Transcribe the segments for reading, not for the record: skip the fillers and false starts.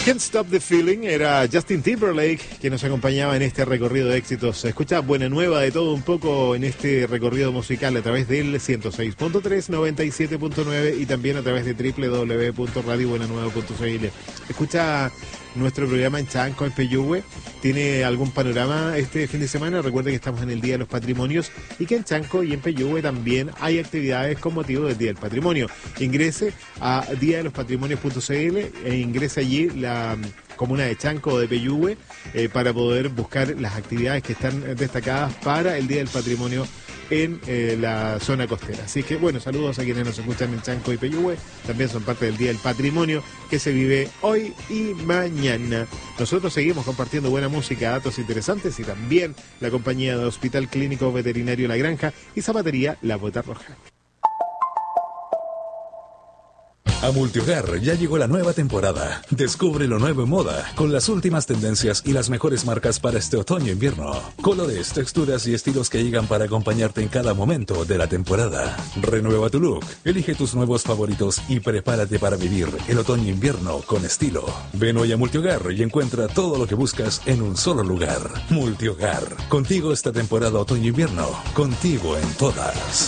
Can't Stop the Feeling era Justin Timberlake que nos acompañaba en este recorrido de éxitos. Escucha Buena Nueva de todo un poco en este recorrido musical a través del 106.3, 97.9 y también a través de www.radiobuenanueva.cl. Escucha nuestro programa en Chanco, en Peyúgue. ¿Tiene algún panorama este fin de semana? Recuerde que estamos en el Día de los Patrimonios y que en Chanco y en Peyúgue también hay actividades con motivo del Día del Patrimonio. Ingrese a diadelospatrimonios.cl e ingrese allí la comuna de Chanco o de Peyúgue para poder buscar las actividades que están destacadas para el Día del Patrimonio en la zona costera. Así que bueno, saludos a quienes nos escuchan en Chanco y Peyúgue, también son parte del Día del Patrimonio que se vive hoy y mañana. Nosotros seguimos compartiendo buena música, datos interesantes y también la compañía de Hospital Clínico Veterinario La Granja y Zapatería La Bota Roja. A Multihogar ya llegó la nueva temporada. Descubre lo nuevo en moda, con las últimas tendencias y las mejores marcas para este otoño-invierno. Colores, texturas y estilos que llegan para acompañarte en cada momento de la temporada. Renueva tu look, elige tus nuevos favoritos y prepárate para vivir el otoño-invierno con estilo. Ven hoy a Multihogar y encuentra todo lo que buscas en un solo lugar. Multihogar, contigo esta temporada otoño-invierno, contigo en todas.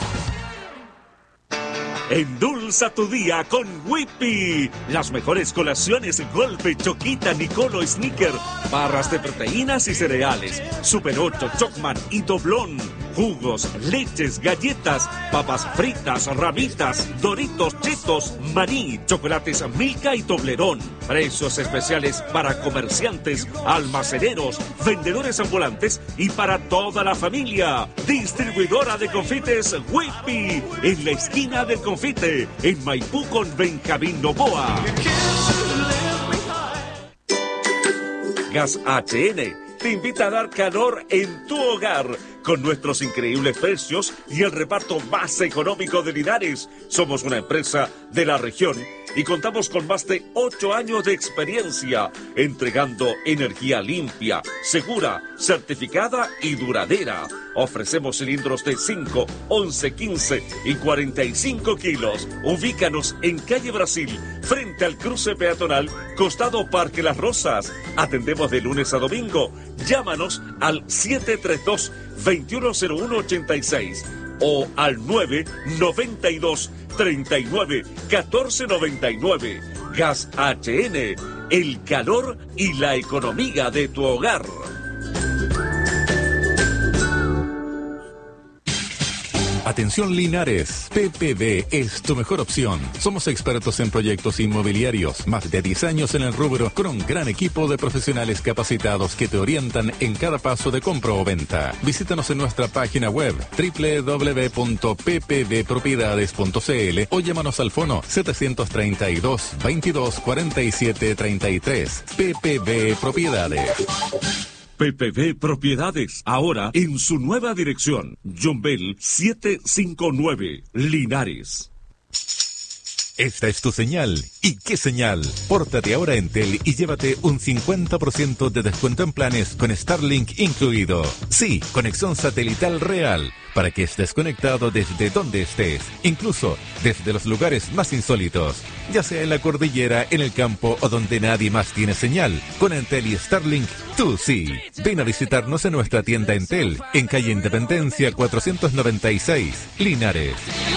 Endulza tu día con Whippy. Las mejores colaciones: Golpe, Choquita, Nicolo, Snicker, barras de proteínas y cereales, Super 8, Chocman y Doblón, jugos, leches, galletas, papas fritas, ramitas, Doritos, Chetos, maní, chocolates Milka y Toblerón. Precios especiales para comerciantes, almaceneros, vendedores ambulantes y para toda la familia. Distribuidora de confites Whippy, en la esquina del confite, en Maipú con Benjamín Novoa. Gas HN te invita a dar calor en tu hogar con nuestros increíbles precios y el reparto más económico de Linares. Somos una empresa de la región y contamos con más de 8 años de experiencia entregando energía limpia, segura, certificada y duradera. Ofrecemos cilindros de 5, 11, 15 y 45 kilos. Ubícanos en Calle Brasil, frente al cruce peatonal, costado Parque Las Rosas. Atendemos de lunes a domingo. Llámanos al 732-210186 o al 992-39-1499. Gas HN, el calor y la economía de tu hogar. Atención Linares, PPD es tu mejor opción. Somos expertos en proyectos inmobiliarios, más de 10 años en el rubro, con un gran equipo de profesionales capacitados que te orientan en cada paso de compra o venta. Visítanos en nuestra página web www.ppdpropiedades.cl o llámanos al fono 732 22 47 33. PPD Propiedades. PPD Propiedades, ahora en su nueva dirección. John Bell 759, Linares. Esta es tu señal. ¿Y qué señal? Pórtate ahora en Entel y llévate un 50% de descuento en planes con Starlink incluido. Sí, conexión satelital real, para que estés conectado desde donde estés, incluso desde los lugares más insólitos, ya sea en la cordillera, en el campo o donde nadie más tiene señal. Con Entel y Starlink, tú sí. Ven a visitarnos en nuestra tienda Entel, en calle Independencia 496, Linares.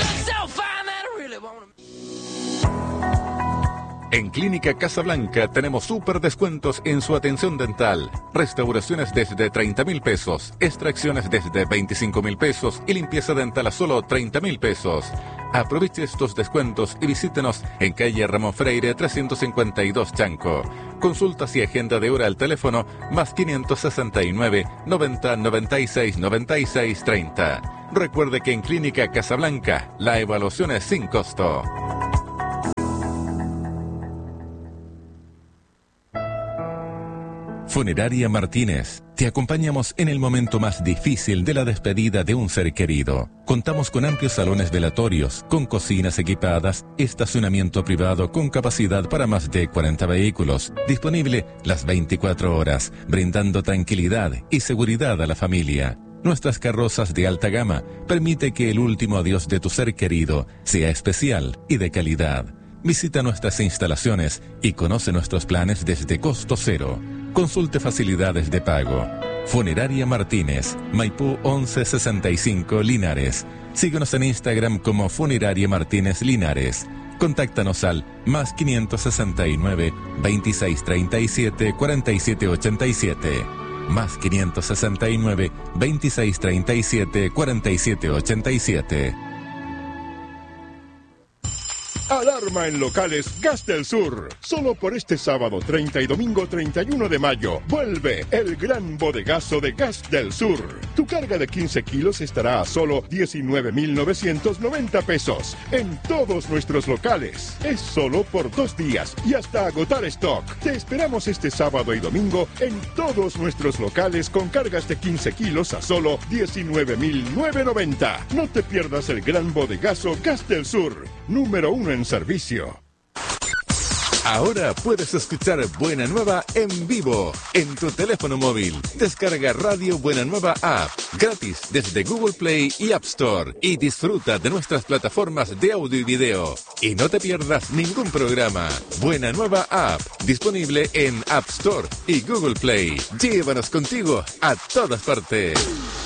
En Clínica Casablanca tenemos súper descuentos en su atención dental. Restauraciones desde 30,000 pesos, extracciones desde 25,000 pesos y limpieza dental a solo 30,000 pesos. Aproveche estos descuentos y visítenos en calle Ramón Freire 352 Chanco. Consultas y agenda de hora al teléfono más 569 90 96 96 30. Recuerde que en Clínica Casablanca la evaluación es sin costo. Funeraria Martínez. Te acompañamos en el momento más difícil de la despedida de un ser querido. Contamos con amplios salones velatorios, con cocinas equipadas, estacionamiento privado con capacidad para más de 40 vehículos, disponible las 24 horas, brindando tranquilidad y seguridad a la familia. Nuestras carrozas de alta gama permite que el último adiós de tu ser querido sea especial y de calidad. Visita nuestras instalaciones y conoce nuestros planes desde costo cero. Consulte facilidades de pago. Funeraria Martínez, Maipú 1165 Linares. Síguenos en Instagram como Funeraria Martínez Linares. Contáctanos al +569 2637 4787. +569 2637 4787. Alarma en locales Gas del Sur. Solo por este sábado 30 y domingo 31 de mayo vuelve el gran bodegazo de Gas del Sur. Tu carga de 15 kilos estará a solo 19,990 pesos en todos nuestros locales. Es solo por 2 días y hasta agotar stock. Te esperamos este sábado y domingo en todos nuestros locales con cargas de 15 kilos a solo 19,990. No te pierdas el gran bodegazo Gas del Sur, número 1 en servicio. Ahora puedes escuchar Buena Nueva en vivo en tu teléfono móvil. Descarga Radio Buena Nueva App gratis desde Google Play y App Store y disfruta de nuestras plataformas de audio y video. Y no te pierdas ningún programa. Buena Nueva App disponible en App Store y Google Play. Llévanos contigo a todas partes.